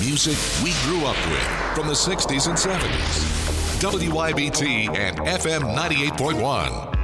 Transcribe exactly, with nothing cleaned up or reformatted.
music we grew up with from the sixties and seventies. W I B T and F M ninety-eight point one.